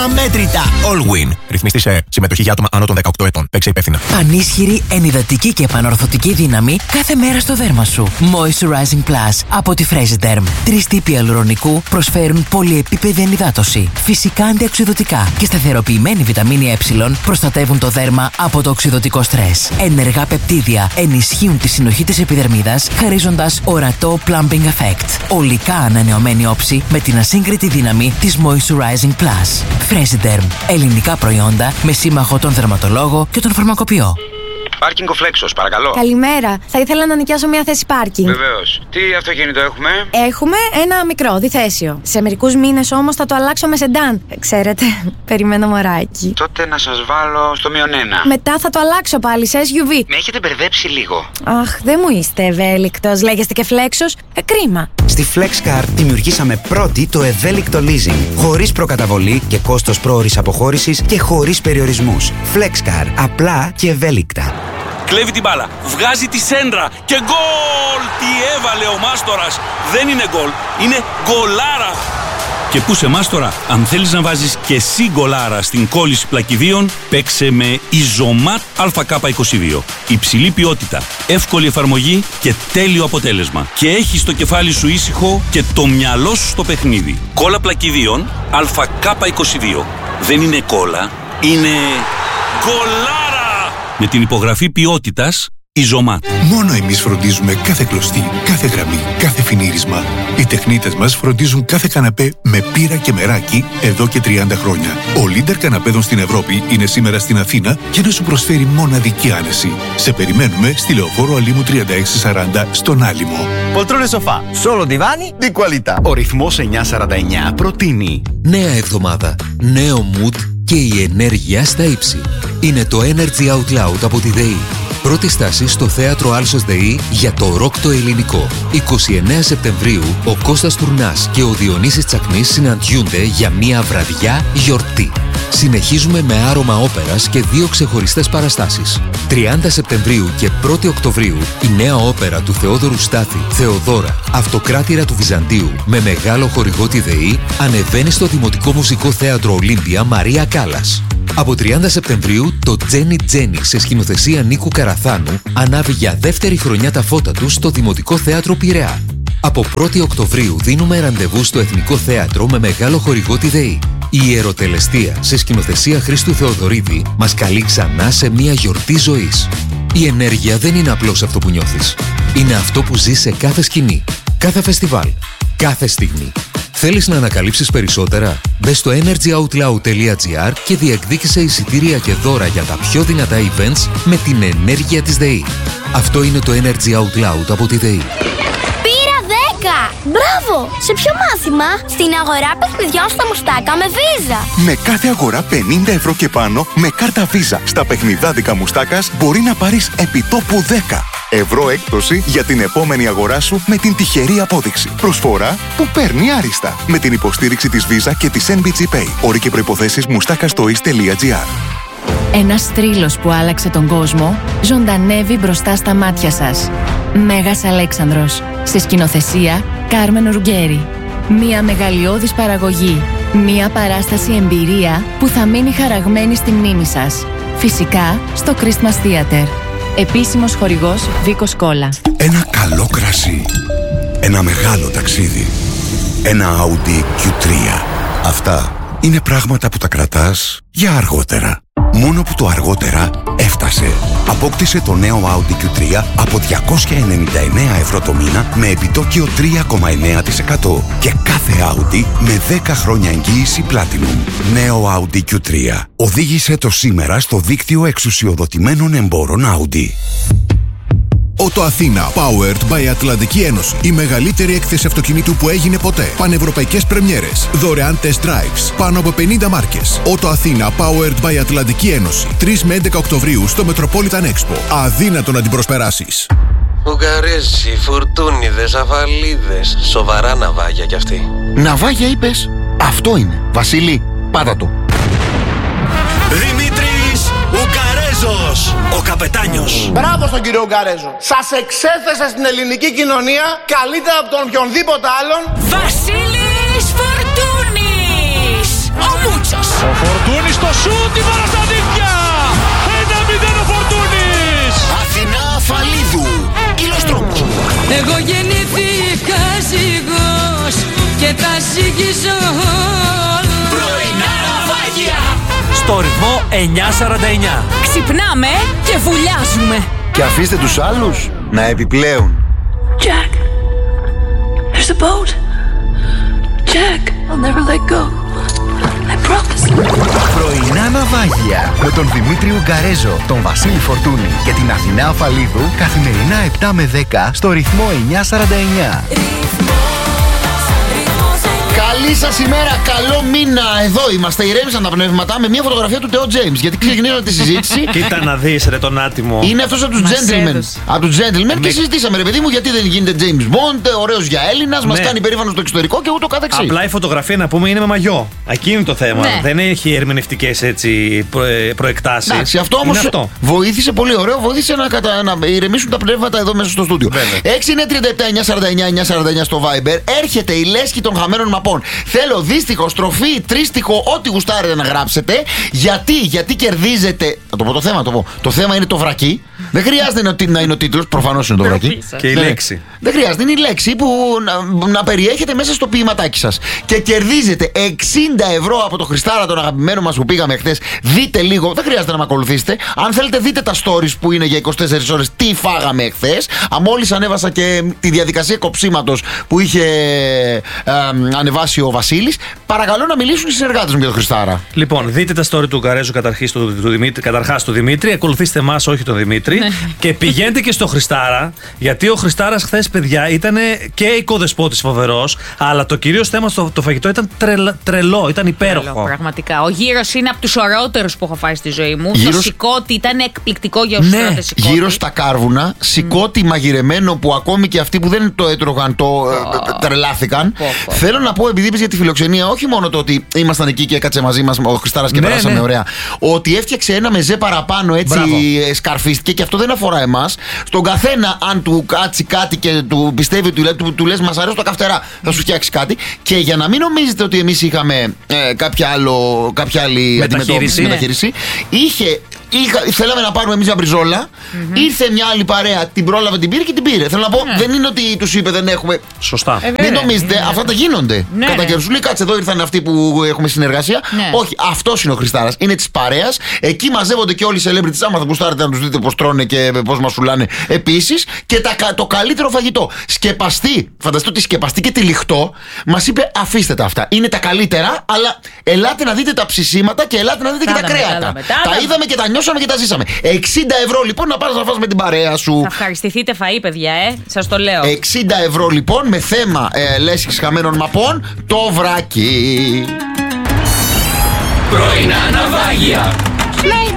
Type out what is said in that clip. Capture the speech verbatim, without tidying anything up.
αμέτρητα. Allwyn. Ρυθμιστή σε συμμετοχή για άτομα άνω των δεκαοκτώ ετών. Παίξε υπεύθυνα. Πανίσχυρη, ενυδατική και επανορθωτική δύναμη κάθε μέρα στο δέρμα σου. Moisturizing Plus από τη Fresiderm. Τρεις τύποι αλουρονικού προσφέρουν πολυεπίπεδη ενυδάτωση. Φυσικά αντιοξυδωτικά και σταθεροποιημένη βιταμίνη Ε προστατεύουν το δέρμα από το οξυδωτικό στρες. Ενεργά πεπτίδια ενισχύουν τη συνοχή της επιδερμίδας, χαρίζοντας ορατό plumping effect. Ολικά ανανεωμένη όψη με την ασύγκριτη δύναμη της Moisturizing Plus. Fresiderm. Ελληνικά προϊόντα με σύμμαχο τον δερματολόγο και τον φαρμακοποιό. Πάρκινγκ ο Φλέξος, παρακαλώ. Καλημέρα. Θα ήθελα να νοικιάσω μια θέση πάρκινγκ. Βεβαίως. Τι αυτοκίνητο έχουμε? Έχουμε ένα μικρό, διθέσιο. Σε μερικούς μήνες όμως θα το αλλάξω με σεντάν. Ξέρετε, περιμένω μωράκι. Τότε να σας βάλω στο μείον ένα. Μετά θα το αλλάξω πάλι σε ες γιου βι. Με έχετε μπερδέψει λίγο. Αχ, δεν μου είστε ευέλικτος. Λέγεστε και Φλέξος. Ε, κρίμα. Στη FlexCar δημιουργήσαμε πρώτη το ευέλικτο leasing. Χωρίς προκαταβολή και κόστος πρόωρης αποχώρησης και χωρίς περιορισμούς. FlexCar. Απλά και ευέλικτα. Κλέβει την μπάλα, βγάζει τη σέντρα και γκολ! Τι έβαλε ο Μάστορας! Δεν είναι γκολ, είναι γκολάρα! Και πού σε Μάστορα, αν θέλεις να βάζεις και εσύ γκολάρα στην κόλληση πλακιδίων, παίξε με Ιζωμάτ Α Κ είκοσι δύο. Υψηλή ποιότητα, εύκολη εφαρμογή και τέλειο αποτέλεσμα. Και έχεις το κεφάλι σου ήσυχο και το μυαλό σου στο παιχνίδι. Κόλλα πλακιδίων Α Κ είκοσι δύο. Δεν είναι κόλλα, είναι γκολάρα! Με την υπογραφή ποιότητας Ιζωμάτ. Μόνο εμείς φροντίζουμε κάθε κλωστή, κάθε γραμμή, κάθε φινίρισμα. Οι τεχνίτες μας φροντίζουν κάθε καναπέ με πύρα και μεράκι εδώ και τριάντα χρόνια. Ο Λίντερ καναπέδων στην Ευρώπη είναι σήμερα στην Αθήνα για να σου προσφέρει μοναδική άνεση. Σε περιμένουμε στη Λεωφόρο Αλήμου τριάντα έξι σαράντα στον Άλυμο. Πολτρόνες σοφά. Solo divani di qualità. Ο ρυθμός εννιακόσια σαράντα εννιά προτείνει νέα εβδομάδα, νέο mood και η ενέργεια στα ύψη. Είναι το Energy Out Loud από τη ΔΕΗ. Πρώτη στάση στο θέατρο Άλσος ΔΕΗ για το ροκ το ελληνικό. είκοσι εννέα Σεπτεμβρίου ο Κώστας Τουρνάς και ο Διονύσης Τσακνής συναντιούνται για μία βραδιά γιορτή. Συνεχίζουμε με άρωμα όπερας και δύο ξεχωριστές παραστάσεις. τριάντα Σεπτεμβρίου και πρώτη Οκτωβρίου η νέα όπερα του Θεόδωρου Στάθη, Θεοδώρα, Αυτοκράτηρα του Βυζαντίου, με μεγάλο χορηγό τη ΔΕΗ, ανεβαίνει στο Δημοτικό Μουσικό Θέατρο Ολύμπια Μαρία Κάλλας. Από τριάντα Σεπτεμβρίου το Τζένι Τζένι σε σκηνοθεσία Νίκου Καραθάνου ανάβει για δεύτερη χρονιά τα φώτα του στο Δημοτικό Θέατρο Πειραιά. Από πρώτη Οκτωβρίου δίνουμε ραντεβού στο Εθνικό Θέατρο με μεγάλο χορηγό τη ΔΕΗ. Η Ιεροτελεστία σε σκηνοθεσία Χρήστου Θεοδωρίδη μας καλεί ξανά σε μια γιορτή ζωής. Η ενέργεια δεν είναι απλώς αυτό που νιώθεις. Είναι αυτό που ζεις σε κάθε σκηνή, κάθε φεστιβάλ, κάθε στιγμή. Θέλεις να ανακαλύψεις περισσότερα? Μπες στο energyoutloud τελεία gr και διεκδίκησε εισιτήρια και δώρα για τα πιο δυνατά events με την ενέργεια της ΔΕΗ. Αυτό είναι το Energy Out Loud από τη ΔΕΗ. Πήρα δέκα! Μπράβο! Σε ποιο μάθημα? Στην αγορά παιχνιδιών στα Μουστάκα με Visa. Με κάθε αγορά πενήντα ευρώ και πάνω με κάρτα Visa στα παιχνιδάδικα Μουστάκας μπορεί να πάρεις επιτόπου δέκα ευρώ έκπτωση για την επόμενη αγορά σου με την τυχερή απόδειξη. Προσφορά που παίρνει άριστα με την υποστήριξη της Visa και της εν μπι τζι Pay. Όροι και προϋποθέσεις μουστάκαστοis τελεία gr. Ένας θρύλος που άλλαξε τον κόσμο ζωντανεύει μπροστά στα μάτια σας. Μέγας Αλέξανδρος. Σε σκηνοθεσία Κάρμεν Ρουγκέρι. Μία μεγαλειώδης παραγωγή. Μία παράσταση εμπειρία που θα μείνει χαραγμένη στη μνήμη σας. Φυσικά στο Christmas Theater. Επίσημος χορηγός Βίκος Κόλλα. Ένα καλό κρασί. Ένα μεγάλο ταξίδι. Ένα Audi κιου τρία. Αυτά είναι πράγματα που τα κρατάς για αργότερα. Μόνο που το αργότερα έφτασε. Απόκτησε το νέο Audi κιου τρία από διακόσια ενενήντα εννέα ευρώ το μήνα με επιτόκιο τρία κόμμα εννέα τοις εκατό και κάθε Audi με δέκα χρόνια εγγύηση Platinum. Νέο Audi κιου τρία. Οδήγησε το σήμερα στο δίκτυο εξουσιοδοτημένων εμπόρων Audi. Ότο Αθήνα, powered by Ατλαντική Ένωση. Η μεγαλύτερη έκθεση αυτοκινήτου που έγινε ποτέ. Πανευρωπαϊκές πρεμιέρες. Δωρεάν test drives. Πάνω από πενήντα μάρκες. Ότο Αθήνα, powered by Ατλαντική Ένωση. τρεις με έντεκα Οκτωβρίου στο Metropolitan Expo. Αδύνατο να την προσπεράσεις. Ουγγαρέζοι, φουρτούνιδες, αφαλίδες. Σοβαρά ναυάγια κι αυτοί. Ναυάγια είπες? Αυτό είναι. Βασίλη, πάτα το. Δημήτρης Ουγγαρέζος, ο καπετάνιος. Μπράβο στον κύριο Ουγγαρέζο. Σας εξέθεσε στην ελληνική κοινωνία καλύτερα από τον οποιονδήποτε άλλον. Βασίλης Φορτούνης, ο Μούτσος. Εγώ γεννήθηκα ζυγός και θα ζυγίζω όλο. Πρωινά ναυάγια. Στο ρυθμό εννιά σαράντα εννιά. Ξυπνάμε και βουλιάζουμε. Και αφήστε τους άλλους να επιπλέουν. Jack, there's a boat. Jack, I'll never let go. I promise. Πρωινά ναυάγια με τον Δημήτρη Ουγκαρέζο, τον Βασίλη Φορτούνη και την Αθηνά Αφαλίδου καθημερινά επτά με δέκα στο ρυθμό εννιά σαράντα εννιά. Καλή σας ημέρα, καλό μήνα. Εδώ είμαστε, ηρέμησαν τα πνεύματα με μια φωτογραφία του Τεό James. Γιατί ξεκινήσαμε τη συζήτηση. Κοίτα να δεις ρε τον άτιμο. Είναι αυτός από τους gentlemen. Από τους gentlemen και συζητήσαμε ρε παιδί μου γιατί δεν γίνεται James Bond, ωραίος για Έλληνας, μας κάνει περήφανο στο εξωτερικό και ούτω καθεξής. Απλά η φωτογραφία να πούμε είναι με μαγιό. Εκείνη το θέμα. Ναι. Δεν έχει ερμηνευτικές έτσι προεκτάσεις. Εντάξει, αυτό όμως βοήθησε πολύ ωραίο, βοήθησε να, κατα... να ηρεμήσουν τα πνεύματα εδώ μέσα στο στούντιο. έξι εννιά τρία επτά εννιά σαράντα εννιά εννιά σαράντα εννιά στο Viber. Έρχεται η λέσχη των χαμένων μαπών. Θέλω δίστιχο, στροφή, τρίστιχο, ό,τι γουστάρετε να γράψετε. Γιατί, γιατί κερδίζετε. Θα το πω το θέμα, το πω. Το θέμα είναι το βρακί. Δεν χρειάζεται να είναι ο τίτλος, προφανώς είναι το βρακί. Και η λέξη. Δεν χρειάζεται, είναι η λέξη που να, να περιέχεται μέσα στο ποιηματάκι σας. Και κερδίζετε εξήντα ευρώ από το Χριστάρα, τον αγαπημένο μας που πήγαμε χθες. Δείτε λίγο, δεν χρειάζεται να με ακολουθήσετε. Αν θέλετε, δείτε τα stories που είναι για είκοσι τέσσερις ώρες τι φάγαμε χθες. Μόλις ανέβασα και τη διαδικασία κοψίματος που είχε ε, ανεβάσει ο Βασίλης. Παρακαλώ να μιλήσουν οι συνεργάτες μου για τον Χριστάρα. Λοιπόν, δείτε τα story του Γκαρέζου καταρχάς του, του, Δημήτρη, καταρχάς του Δημήτρη. Ακολουθήστε εμάς, όχι τον Δημήτρη. Και πηγαίνετε και στο Χριστάρα. Γιατί ο Χριστάρας χθες, παιδιά, ήταν και οικοδεσπότης φοβερός. Αλλά το κυρίως θέμα στο το φαγητό ήταν τρελ, τρελό, ήταν υπέροχο. Τρελό, πραγματικά. Ο γύρος είναι από τους ωραιότερους που έχω φάει στη ζωή μου. Γύρος... Το σηκώτη ήταν εκπληκτικό για όσους τρώτε σηκώτη. Γύρω στα κάρβουνα, σηκώτη mm. μαγειρεμένο που ακόμη και αυτοί που δεν το έτρωγαν το oh. τρελάθηκαν. Oh, oh. Θέλω να πω, επειδή είπες για τη φιλοξενία, όχι μόνο το ότι ήμασταν εκεί και έκατσε μαζί μας ο Χριστάρας και ναι, περάσαμε ναι. ωραία. Ότι έφτιαξε ένα μεζέ παραπάνω, έτσι σκαρφίστηκε και αυτό δεν αφορά εμάς. Στον καθένα, αν του κάτσει κάτι και του πιστεύει ότι του, του λες μας αρέσει τα καυτερά, θα σου φτιάξει κάτι. Και για να μην νομίζετε ότι εμείς είχαμε ε, κάποια, άλλο, κάποια άλλη αντιμετώπιση, ναι. μεταχείριση, είχε. Είχα, θέλαμε να πάρουμε εμείς μια μπριζόλα. Mm-hmm. Ήρθε μια άλλη παρέα, την πρόλαβε, την πήρε και την πήρε. Θέλω να πω, yeah. δεν είναι ότι τους είπε δεν έχουμε. Σωστά. Ε, μην νομίζετε, yeah. αυτά τα γίνονται. Yeah. Κατά καιρούς σου λέει, κάτσε εδώ ήρθαν αυτοί που έχουμε συνεργασία. Yeah. Όχι, αυτός είναι ο Χριστάρας. Είναι της παρέας. Εκεί μαζεύονται και όλοι οι celebrities. Άμα θα γουστάρετε να τους δείτε πώς τρώνε και πώς μας σουλάνε. Επίσης και τα, το καλύτερο φαγητό. Σκεπαστή, φανταστείτε ότι σκεπαστή και τυλιχτό, μας είπε αφήστε τα αυτά. Είναι τα καλύτερα, αλλά ελάτε να δείτε τα ψησίματα και ελάτε να δείτε και τα κρέατα. Τα είδαμε και τα νιώσαμε και τα ζήσαμε. εξήντα ευρώ λοιπόν να πάρεις να φας με την παρέα σου. Θα ευχαριστηθείτε φαΐ, παιδιά, ε. Σας το λέω. εξήντα ευρώ λοιπόν με θέμα ε, λέσχης χαμένων μαπών, το βράκι. Πρωινά ναυάγια.